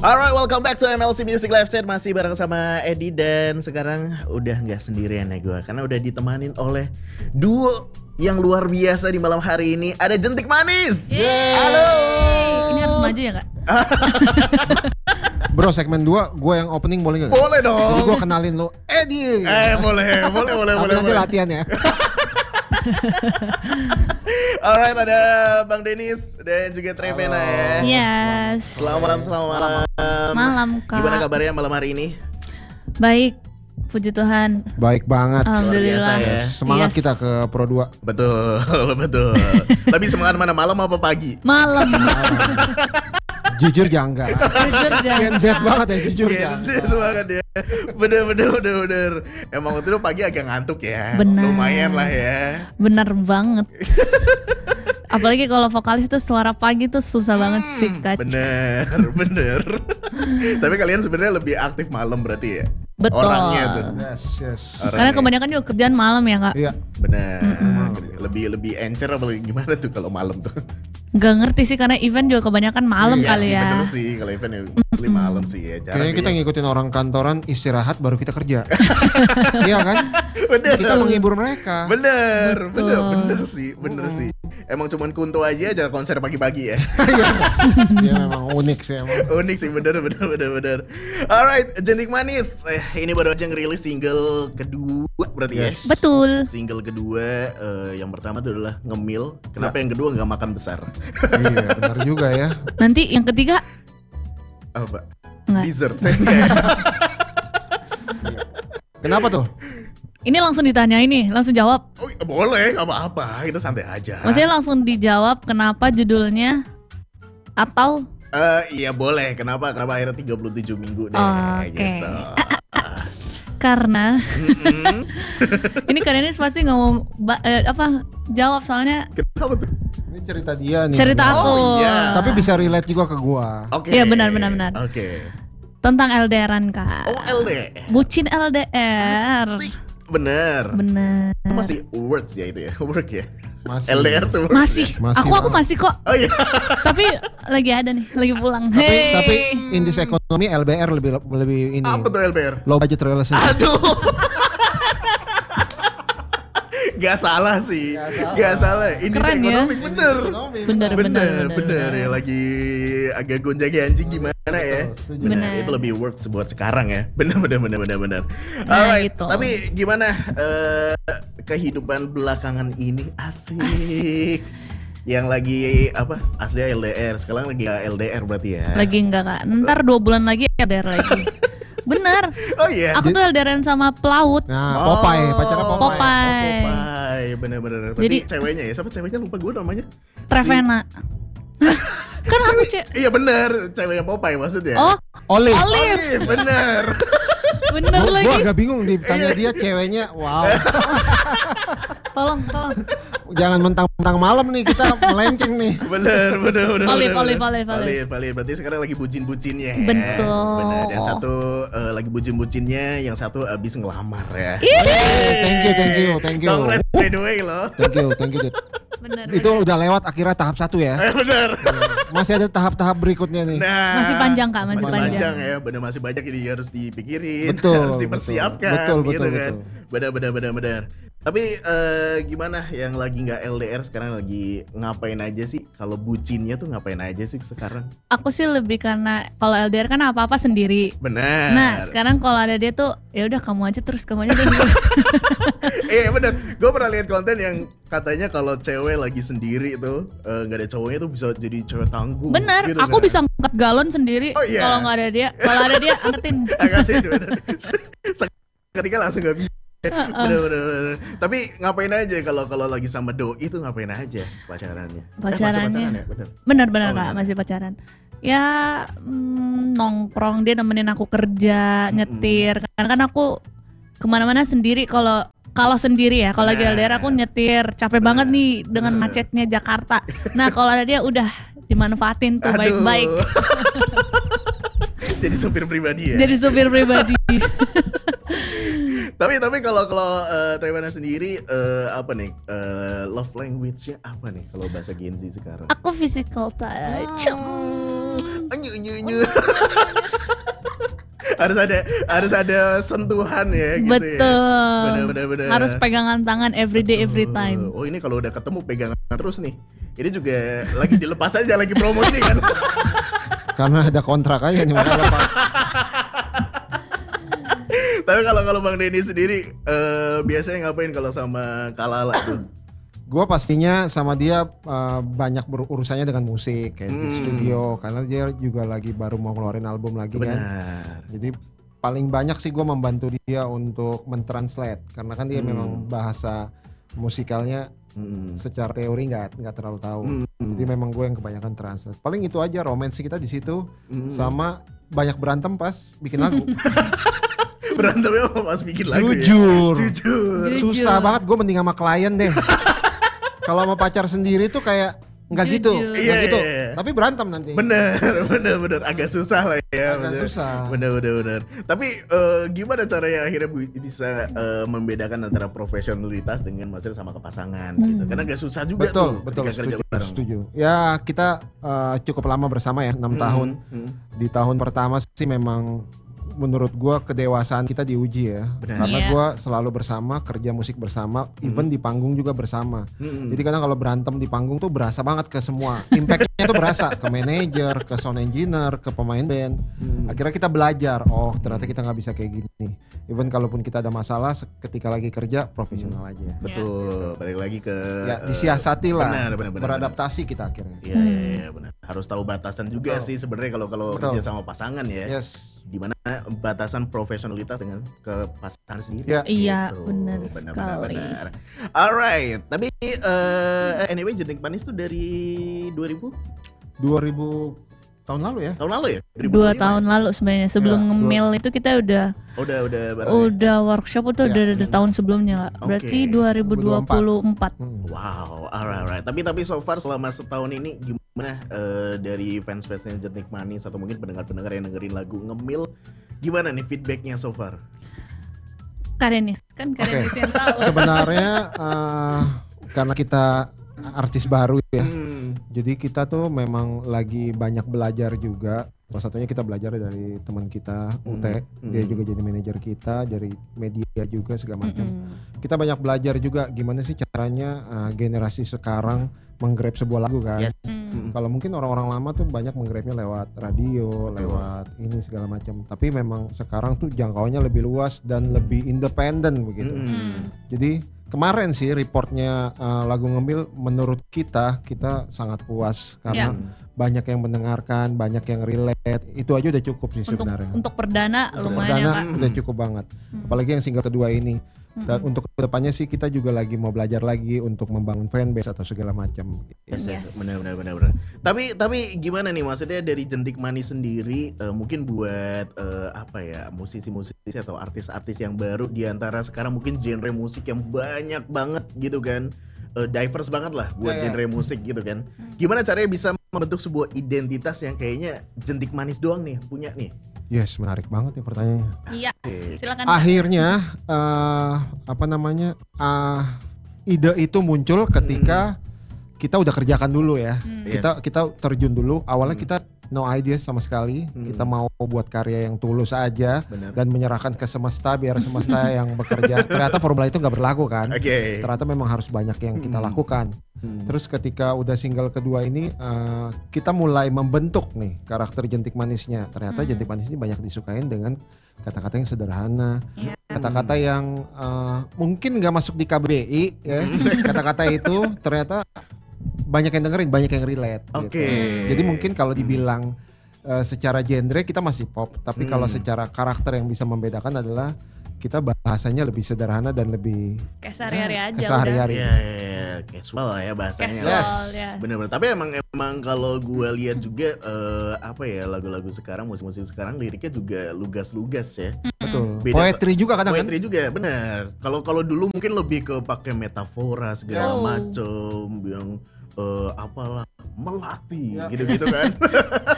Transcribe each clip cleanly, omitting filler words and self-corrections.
Alright, welcome back to MLC Music Live Chat. Masih bareng sama Edi dan sekarang udah gak sendirian ya gue, karena udah ditemanin oleh duo yang luar biasa di malam hari ini. Ada Jentik Manis. Halo. Ini harus maju ya kak? Bro, segmen 2 gue yang opening boleh gak? Boleh dong. Jadi gue kenalin lo Edi. Boleh. Tapi nanti latihan ya. Alright, ada Bang Denis dan juga Trevena ya. Yes. Selamat malam. Malam kak. Gimana kabarnya malam hari ini? Baik, puji Tuhan. Baik banget. Alhamdulillah. Luar biasa ya. Semangat Yes. kita ke Pro 2. Betul. Lebih semangat mana, malam apa pagi? Malam. Jujur janggal. Jujur Gen Z banget ya, jujur Gen Z janggal. banget ya. Bener. Emang waktu itu pagi agak ngantuk ya. Benar. Lumayan lah ya. Bener banget. Apalagi kalau vokalis tuh suara pagi tuh susah banget sih kak. Bener. Tapi kalian sebenarnya lebih aktif malam berarti ya? Betul. Orangnya tuh. Yes. Karena kebanyakan juga kerjaan malam ya kak. Iya. Bener. Lebih encer apa gimana tuh kalau malam tuh? Gak ngerti sih karena event juga kebanyakan malam Iya kali sih, ya. bener sih kalau event ya mostly malam sih ya. Jarang Kayaknya kita deh. ngikutin orang kantoran istirahat baru kita kerja. Iya kan? Bener. Kita menghibur mereka. Bener sih. Emang cuman Kunto aja konser pagi-pagi ya. Iya memang unik sih emang. Unik sih, bener. Alright, Jentik Manis. Ini baru aja ngerilis single kedua berarti ya. Betul. Single kedua, yang pertama itu adalah Ngemil. Kenapa yang kedua nggak makan besar? Iya benar juga ya. Nanti yang ketiga Apa? Nggak. Dessert. Kenapa tuh? ini langsung ditanya ini, langsung jawab. Oh, boleh, nggak apa-apa. Itu santai aja. Maksudnya langsung dijawab kenapa judulnya atau Iya boleh. Kenapa akhirnya 37 minggu deh Oke. gitu. karena ini kalian ini pasti ngomong jawab soalnya Kenapa tuh? Ini cerita dia nih. cerita aku. Oh, iya. Tapi bisa relate juga ke gua. Oke. Iya, benar. Oke. Tentang LDRan kak. Oh, LDR. Bucin LDR. Asik. Bener. Bener. Masih words ya itu ya, work ya. Masih. LDR tuh words Masih. ya? Masih Aku banget. masih kok. Oh iya. Tapi lagi ada nih, lagi pulang. Tapi in this economy LBR lebih ini. Apa tuh LDR? Low budget relationship. Aduh. Gak salah sih. Gak salah. Ini Keren ya. ekonomi bener. Bener. Ya lagi agak gonjang-ganjing gimana ya. setuju. Bener. Itu lebih works buat sekarang ya. Bener. Nah, Alright. gitu. Tapi gimana kehidupan belakangan ini asik. Yang lagi apa? Asli LDR. Sekarang lagi LDR berarti ya. Lagi enggak kak. Ntar 2 bulan lagi LDR lagi. Bener. Oh iya. Aku tuh LDRan sama pelaut. Nah, Popeye, pacarnya Popeye. Popeye. Popeye, bener. Berarti Jadi- ceweknya ya, siapa ceweknya lupa gue namanya. Trevena. Kan aku Iya bener, ceweknya Popeye maksudnya. Oh, Olive. Olive. Bener. Bener Gua lagi. agak bingung ditanya dia ceweknya. Wow. Tolong. Jangan mentang-mentang malam nih kita melenceng nih. bener. Olive. Berarti sekarang lagi bucin-bucinnya ya. Betul. Bener. Yang satu lagi bucin-bucinnya, yang satu abis ngelamar ya. Thank you. Congrats by the way loh. Thank you. Dit. Bener. Itu udah lewat akhirnya tahap 1 ya. Bener. Masih ada tahap-tahap berikutnya nih. Nah, Masih panjang, Kak, masih panjang. ya. Bener, masih banyak ini harus dipikirin, Betul, harus dipersiapkan betul, gitu kan. betul. Bener. Tapi gimana yang lagi nggak LDR sekarang lagi ngapain aja sih? Kalau bucinnya tuh ngapain aja sih sekarang? Aku sih lebih karena kalau LDR kan apa-apa sendiri. Bener. Nah, sekarang kalau ada dia tuh ya udah kamu aja dulu. Iya bener. Gue pernah lihat konten yang katanya kalau cewek lagi sendiri itu nggak ada cowoknya tuh bisa jadi cewek tangguh. Bener, gitu aku kan. bisa angkat galon sendiri Oh, iya. kalau nggak ada dia. Kalau ada dia angkatin. Angkatin, bener. Ketika langsung nggak bisa. Bener. Tapi ngapain aja kalau lagi sama doi itu ngapain aja pacarannya? Masih pacaran ya? Bener. Bener Oh, kak, bener. masih pacaran. Ya nongkrong, dia nemenin aku kerja, nyetir. Karena kan aku kemana-mana sendiri. Kalau sendiri ya, kalau lagi LDR aku nyetir, capek banget nih dengan macetnya Jakarta. Nah kalau ada dia udah dimanfaatin tuh Aduh. baik-baik. Jadi supir pribadi ya. Jadi supir pribadi. Tapi kalau Trevena sendiri apa nih love language-nya apa nih kalau bahasa Gen Z sekarang? Aku physical touch. Anyu. harus ada sentuhan ya gitu ya. Betul. Benar. Harus pegangan tangan every day every time. Oh ini kalau udah ketemu pegangan terus nih. Ini juga lagi dilepas aja lagi promosi kan. Karena ada kontrak aja nih makanya lepas. Tapi kalau Bang Denny sendiri biasanya ngapain kalau sama Kalala tuh? Gue pastinya sama dia banyak berurusannya dengan musik kayak di studio karena dia juga lagi baru mau ngeluarin album lagi kan. Benar. Jadi paling banyak sih gue membantu dia untuk mentranslate karena kan dia memang bahasa musikalnya secara teori nggak terlalu tahu. Jadi memang gue yang kebanyakan translate. Paling itu aja romance kita di situ sama banyak berantem pas bikin lagu. Berantemnya pas bikin lagu Jujur. ya? Jujur. Susah banget gue mending sama klien deh. Kalau sama pacar sendiri tuh kayak nggak gitu, Jujur. nggak gitu. Iya. Tapi berantem nanti. Bener. Agak susah lah ya. Agak susah. Bener. Tapi gimana caranya akhirnya bisa membedakan antara profesionalitas dengan maksudnya sama kepasangan gitu? Karena agak susah juga Betul, ketika kerja bareng. setuju. Ya kita cukup lama bersama ya, 6 tahun. Di tahun pertama sih memang menurut gua kedewasaan kita diuji ya. Benar. Karena Iya. gua selalu bersama, kerja musik bersama, even di panggung juga bersama. Jadi kadang kalau berantem di panggung tuh berasa banget ke semua. Impact-nya tuh berasa ke manajer, ke sound engineer, ke pemain band. Akhirnya kita belajar, oh ternyata kita nggak bisa kayak gini. Even kalaupun kita ada masalah, ketika lagi kerja profesional aja. Betul. Balik lagi ke Ya disiasati lah, benar. beradaptasi kita akhirnya. Iya benar. Harus tahu batasan juga Betul. sih sebenarnya kalau Betul. kerja sama pasangan ya. Yes. Di mana batasan profesionalitas dengan ke pasangan sendiri. Ya. Iya, Gitu. benar sekali. Benar. Alright, tapi anyway Jentik Manis tuh dari 2000 tahun lalu ya. tahun lalu ya? 2 tahun lalu sebenarnya sebelum Ya, ngemil itu kita udah Udah bareng. udah workshop itu Ya. udah tahun sebelumnya Kak. Berarti Oke. 2024. Wow, alright. Tapi so far selama setahun ini gimana dari fans-fansnya Jentik Manis atau mungkin pendengar-pendengar yang dengerin lagu Ngemil, gimana nih feedbacknya so far? Kak Denis kan Kak Denis yang tahu. Sebenarnya karena kita artis baru ya. Jadi kita tuh memang lagi banyak belajar juga. Salah satunya kita belajar dari teman kita Ute. Dia juga jadi manajer kita, dari media juga segala macam. Kita banyak belajar juga gimana sih caranya generasi sekarang menggrab sebuah lagu kan. Yes. Kalau mungkin orang-orang lama tuh banyak menggrabnya lewat radio, lewat ini segala macam. Tapi memang sekarang tuh jangkauannya lebih luas dan lebih independen begitu. Jadi kemarin sih reportnya lagu Ngemil menurut kita sangat puas karena banyak yang mendengarkan, banyak yang relate. Itu aja udah cukup sih sebenarnya. Untuk perdana Untuk lumayan ya Kak. udah cukup banget. Apalagi yang single kedua ini. Dan untuk kedepannya sih kita juga lagi mau belajar lagi untuk membangun fanbase atau segala macam. Yes. Yes. Benar. Tapi gimana nih maksudnya dari Jentik Manis sendiri mungkin buat apa ya musisi-musisi atau artis-artis yang baru di antara sekarang mungkin genre musik yang banyak banget gitu kan. Diverse banget lah buat genre musik gitu kan. Gimana caranya bisa membentuk sebuah identitas yang kayaknya Jentik Manis doang nih punya nih? Yes, menarik banget ya pertanyaannya. Iya. Silakan. Kak. Akhirnya ide itu muncul ketika kita udah kerjakan dulu ya. Kita terjun dulu. Awalnya kita no idea sama sekali. Kita mau buat karya yang tulus aja. Bener. Dan menyerahkan ke semesta biar semesta yang bekerja. Ternyata formula itu nggak berlaku kan. Oke. Ternyata memang harus banyak yang kita lakukan. Terus ketika udah single kedua ini kita mulai membentuk nih karakter Jentik Manisnya. Ternyata Jentik Manis ini banyak disukain dengan kata-kata yang sederhana, kata-kata yang mungkin nggak masuk di KBBI ya. Kata-kata itu ternyata banyak yang dengerin, banyak yang relate. Oke. Gitu. Jadi mungkin kalau dibilang secara genre kita masih pop, tapi kalau secara karakter yang bisa membedakan adalah kita bahasanya lebih sederhana dan lebih Kayak sehari-hari aja kesehari-hari. Iya, casual lah ya bahasanya. Casual, ya. Bener-bener. Tapi emang kalau gue lihat juga apa ya lagu-lagu sekarang, musik-musik sekarang liriknya juga lugas-lugas ya. Betul. Beda, Poetry juga kadang kan. Poetry juga, bener. Kalau dulu mungkin lebih ke pakai metafora segala Oh. macem yang apalah melati gitu-gitu kan.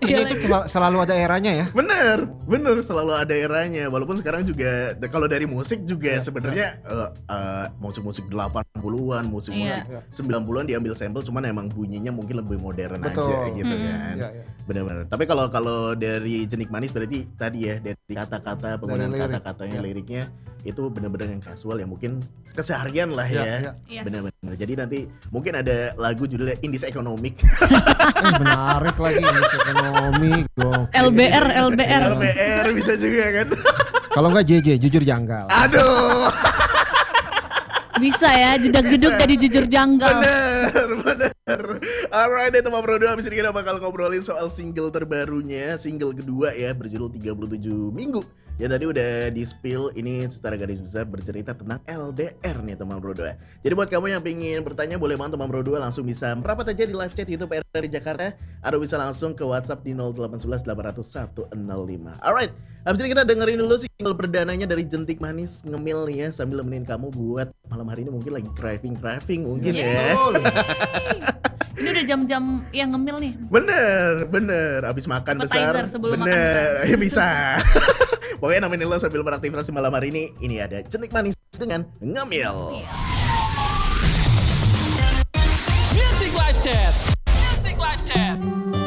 artinya itu selalu ada eranya ya. Bener selalu ada eranya. Walaupun sekarang juga kalau dari musik juga sebenarnya musik-musik 80-an, musik-musik 90-an diambil sampel, cuman emang bunyinya mungkin lebih modern aja gitu kan. Benar-benar. Tapi kalau dari Jenik Manis berarti tadi ya, dari kata-kata, penggunaan kata-katanya, liriknya itu benar-benar yang casual, yang mungkin keseharian lah ya. Benar-benar. Jadi nanti mungkin ada lagu judulnya Indis Ekonomik. Menarik lagi Indis Ekonomik dong. LBR bisa juga kan. Kalau enggak JJ, jujur janggal. Aduh. Bisa ya, jedak-jeduk jadi jujur janggal. Bener. Alright, teman Bro 2, abis ini kita bakal ngobrolin soal single terbarunya, single kedua ya, berjudul 37 Minggu. Ya tadi udah di spill, ini secara garis besar bercerita tentang LDR nih teman Bro 2. Jadi buat kamu yang pengen bertanya, boleh banget teman Bro 2 langsung bisa merapat aja di live chat YouTube RRI Jakarta, atau bisa langsung ke WhatsApp di 0811 800 105. Alright, habis ini kita dengerin dulu single perdananya dari Jentik Manis, Ngemil nih ya, sambil nemenin kamu buat malam hari ini mungkin lagi craving mungkin ya. Ini udah jam-jam yang ngemil nih. Bener, abis makan besar. Sebelum bener, ya bisa. Pokoknya nemenin lo sambil beraktivitas malam hari ini ada Jentik Manis dengan Ngemil.